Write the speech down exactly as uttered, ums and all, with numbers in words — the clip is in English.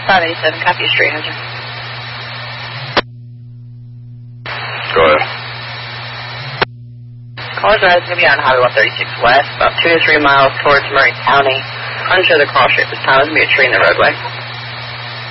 five eighty-seven, copy your street engine. Go ahead. Car's ride is going to be on Highway one thirty-six West, about two to three miles towards Murray County. Unsure of the cross shape this time. There's going to be a tree in the roadway.